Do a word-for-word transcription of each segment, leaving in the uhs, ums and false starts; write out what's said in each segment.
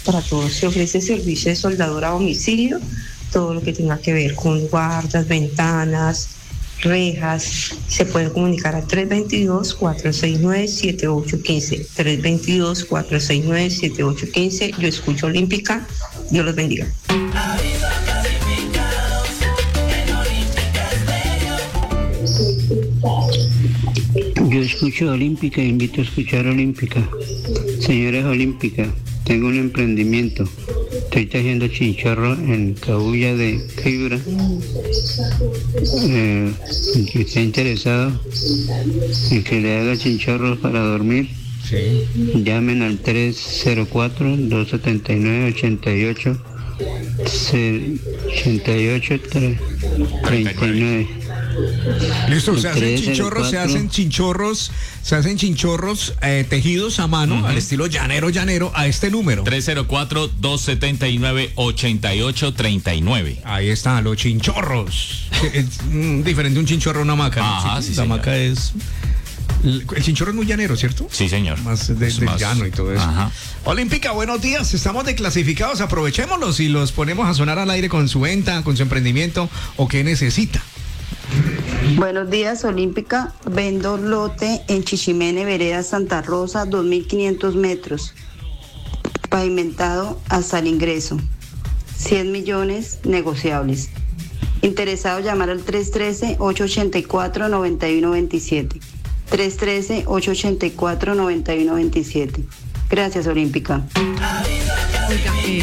para todos. Se ofrece servicio de soldadura a domicilio, todo lo que tenga que ver con guardas, ventanas, rejas. Se pueden comunicar al tres dos dos, cuatro seis nueve, siete ocho uno cinco, tres dos dos, cuatro seis nueve, siete ocho uno cinco. Yo escucho Olímpica, Dios los bendiga. Yo escucho Olímpica e invito a escuchar Olímpica. Señores Olímpica, tengo un emprendimiento. Estoy tejiendo chinchorro en cabulla de fibra. Eh, el que esté interesado en que le haga chinchorros para dormir, sí, llamen al tres cero cuatro, dos siete nueve, ocho ocho, ochenta y ocho, treinta y nueve. Listo, se hacen chinchorros, se hacen chinchorros, se hacen chinchorros eh, tejidos a mano, uh-huh, al estilo llanero, llanero, a este número. tres cero cuatro, dos siete nueve, ocho ocho tres nueve. Ahí están los chinchorros. Es mm, diferente un chinchorro a una hamaca. Ajá, ¿no? sí, La hamaca es... El chinchorro es muy llanero, ¿cierto? Sí, señor. Más de, del más... llano y todo eso. Ajá. Olímpica, buenos días. Estamos declasificados. Aprovechémoslos y los ponemos a sonar al aire con su venta, con su emprendimiento o qué necesita. Buenos días, Olímpica. Vendo lote en Chichimene, vereda Santa Rosa, dos mil quinientos metros. Pavimentado hasta el ingreso. cien millones negociables. Interesado, llamar al tres uno tres, ocho ocho cuatro, nueve uno dos siete. tres uno tres, ocho ocho cuatro, nueve uno dos siete. Gracias, Olímpica. Oiga, eh...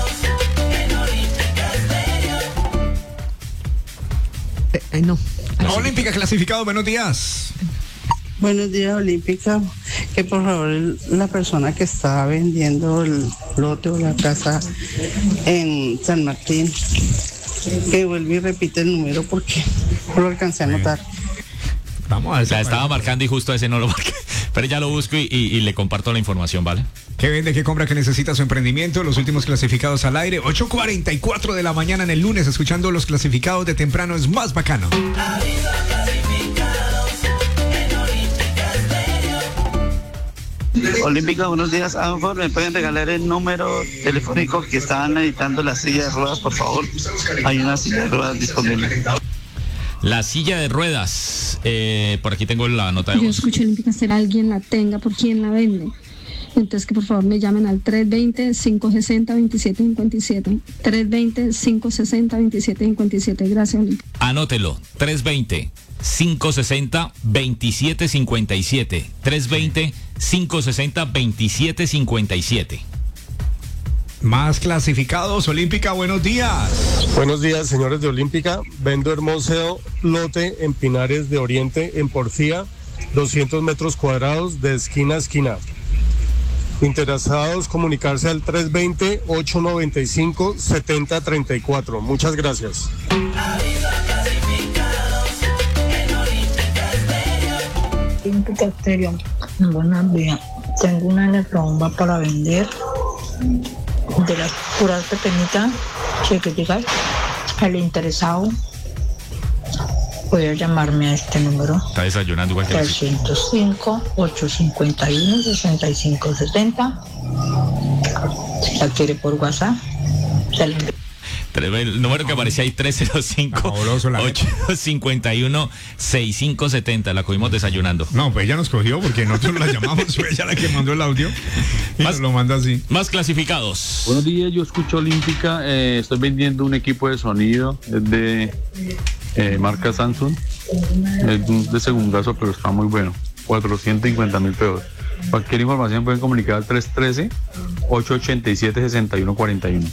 Eh, no. no. Olímpica clasificado, buenos días. Buenos días, Olímpica. Que por favor la persona que está vendiendo el lote o la casa en San Martín, que vuelva y repite el número porque no lo alcancé a anotar. Vamos a ver. La estaba marcando y justo ese no lo marqué. Pero ya lo busco y, y, y le comparto la información, ¿vale? ¿Qué vende, qué compra, qué necesita su emprendimiento? Los últimos clasificados al aire. ocho cuarenta y cuatro de la mañana en el lunes, escuchando los clasificados de temprano es más bacano. Olímpica, buenos días. A favor, ¿me pueden regalar el número telefónico que estaban editando la silla de ruedas, por favor? Hay una silla de ruedas disponible. La silla de ruedas, eh, por aquí tengo la nota de voz. Yo escucho Olímpica, ser alguien la tenga, por quién la vende. Entonces que por favor me llamen al tres dos cero, cinco seis cero, dos siete cinco siete. tres dos cero, cinco seis cero, dos siete cinco siete. Gracias, Olímpica. Anótelo, tres dos cero, cinco seis cero, dos siete cinco siete. tres dos cero, cinco seis cero, dos siete cinco siete. Más clasificados, Olímpica, buenos días. Buenos días, señores de Olímpica. Vendo hermoso lote en Pinares de Oriente, en Porfía, doscientos metros cuadrados de esquina a esquina. Interesados, comunicarse al tres dos cero, ocho nueve cinco, siete cero tres cuatro. Muchas gracias. Olímpica Estéreo, buenos días. Tengo una electrobomba para vender, de las puras pequeñitas, chiquiticas. El interesado puede llamarme a este número. Está desayunando igual que trescientos cinco, ochocientos cincuenta y uno, sesenta y cinco setenta. Si la quiere por WhatsApp, se la envío. El número que aparecía ahí, tres cero cinco, ocho cinco uno, seis cinco siete cero. La cogimos desayunando. No, pues ella nos cogió porque nosotros la llamamos. Fue ella la que mandó el audio y más, nos lo manda así. Más clasificados. Buenos días, yo escucho Olímpica. Eh, estoy vendiendo un equipo de sonido de eh, marca Samsung. Es de segundazo, pero está muy bueno. cuatrocientos cincuenta mil pesos. Cualquier información pueden comunicar al tres uno tres, ocho ocho siete, seis uno cuatro uno.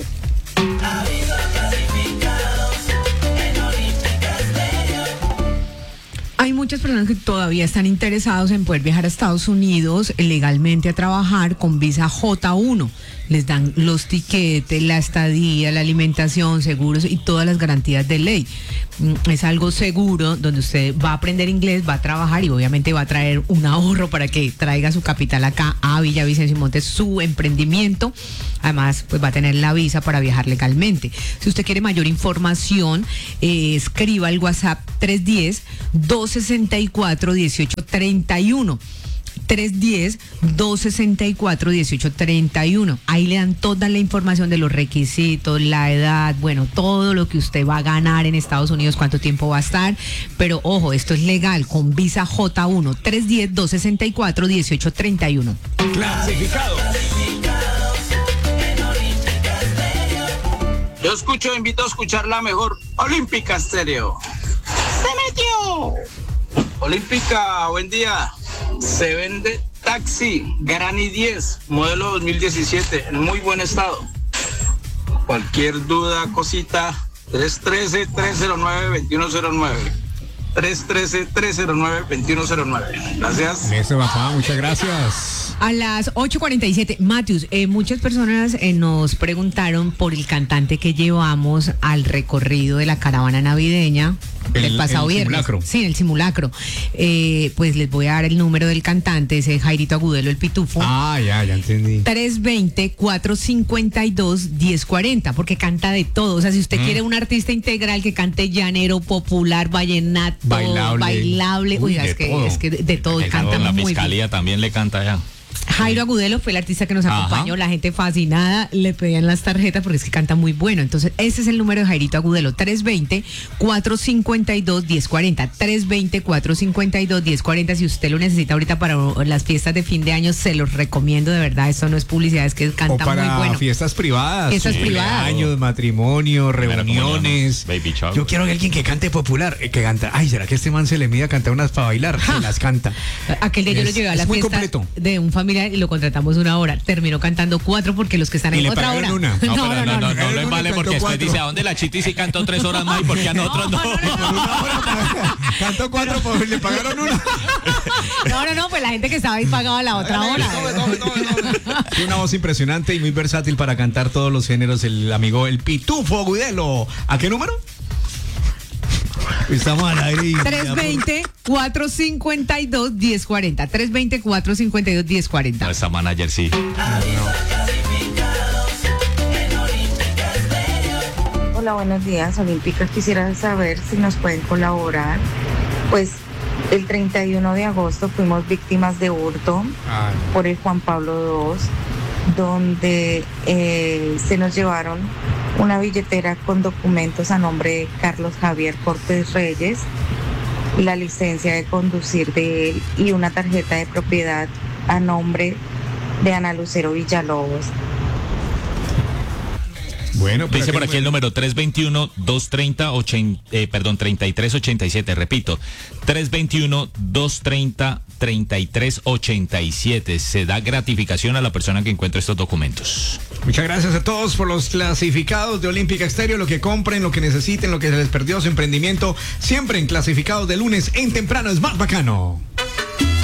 Hay muchas personas que todavía están interesados en poder viajar a Estados Unidos legalmente a trabajar con visa J uno. Les dan los tiquetes, la estadía, la alimentación, seguros y todas las garantías de ley. Es algo seguro donde usted va a aprender inglés, va a trabajar y obviamente va a traer un ahorro para que traiga su capital acá a Villavicencio y monte su emprendimiento. Además, pues va a tener la visa para viajar legalmente. Si usted quiere mayor información, eh, escriba al WhatsApp tres uno cero, dos seis cuatro, uno ocho tres uno. tres uno cero, dos seis cuatro, uno ocho tres uno. Ahí le dan toda la información de los requisitos, la edad, bueno, todo lo que usted va a ganar en Estados Unidos, cuánto tiempo va a estar. Pero ojo, esto es legal con visa J uno, tres uno cero, dos seis cuatro, uno ocho tres uno. Clasificado. Yo escucho, invito a escuchar la mejor Olímpica Estéreo. ¡Se metió! Olímpica, buen día. Se vende taxi Granny diez, modelo dos mil diecisiete, en muy buen estado. Cualquier duda, cosita, tres uno tres, tres cero nueve, dos uno cero nueve. tres uno tres, tres cero nueve, dos uno cero nueve. Gracias. Eso, papá, muchas gracias. A las ocho cuarenta y siete, Matthews, eh, muchas personas eh, nos preguntaron por el cantante que llevamos al recorrido de la caravana navideña el, del pasado el viernes. Simulacro. Sí, el simulacro. Eh, pues les voy a dar el número del cantante, ese Jairito Agudelo, el Pitufo. Ah, ya, ya entendí. tres dos cero, cuatro cinco dos, uno cero cuatro cero, porque canta de todo. O sea, si usted mm. quiere un artista integral que cante llanero, popular, vallenato, bailable, bailable Uy, oiga, es que, es que de todo, el canta la muy fiscalía bien. También le canta ya. Jairo Agudelo fue el artista que nos acompañó. Ajá. La gente fascinada, le pedían las tarjetas porque es que canta muy bueno. Entonces, ese es el número de Jairito Agudelo, tres dos cero, cuatro cinco dos, uno cero cuatro cero, tres dos cero, cuatro cinco dos, uno cero cuatro cero. Si usted lo necesita ahorita para las fiestas de fin de año, se los recomiendo, de verdad. Eso no es publicidad, es que canta o para muy bueno. Fiestas privadas, fiestas sí, privadas, años, matrimonio, reuniones. Baby shower. Yo quiero que alguien que cante popular, eh, que canta. Ay, ¿será que este man se le mide a cantar unas para bailar? Ja. Se las canta. Aquel día es, yo lo llevé a la fiesta completo. De un familiar y lo contratamos una hora, terminó cantando cuatro porque los que están en otra hora. Una. No, no, no, no, no, no, no le vale porque después dice, ¿a dónde la Chiti sí cantó tres horas más y por qué a nosotros no? Cantó cuatro, pues le pagaron una. No, no, no, pues la gente que estaba ahí pagaba la otra hora. Tiene una voz impresionante y muy versátil para cantar todos los géneros, el amigo El Pitufo Agudelo. ¿A qué número? Estamos al aire. tres dos cero, cuatro cinco dos, uno cero cuatro cero. tres dos cero, cuatro cinco dos, uno cero cuatro cero. No, esa manager sí. Hola, buenos días. Olímpica, quisiera saber si nos pueden colaborar. Pues el treinta y uno de agosto fuimos víctimas de hurto Ay. por el Juan Pablo segundo, donde eh, se nos llevaron una billetera con documentos a nombre de Carlos Javier Cortés Reyes, la licencia de conducir de él y una tarjeta de propiedad a nombre de Ana Lucero Villalobos. Bueno, dice por aquí el número tres dos uno, dos tres cero, ocho, eh, perdón, treinta y tres ochenta y siete, repito, tres dos uno, dos tres cero, treinta y tres ochenta y siete. Se da gratificación a la persona que encuentre estos documentos. Muchas gracias a todos por los clasificados de Olímpica Estéreo, lo que compren, lo que necesiten, lo que se les perdió, su emprendimiento, siempre en clasificados de lunes en temprano es más bacano.